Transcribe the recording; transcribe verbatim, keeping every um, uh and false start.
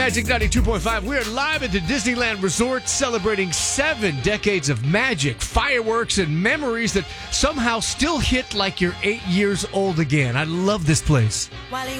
Magic ninety-two point five. We're live at the Disneyland Resort celebrating seven decades of magic, fireworks, and memories that somehow still hit like you're eight years old again. I love this place. While he